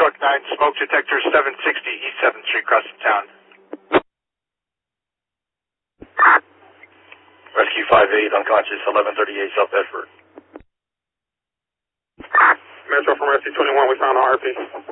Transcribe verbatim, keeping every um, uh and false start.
Truck nine, smoke detector seven sixty East seventh Street, crossing town. Rescue five eight, unconscious, eleven thirty-eight South Bedford. Metro from Rescue twenty-one, we found an R P.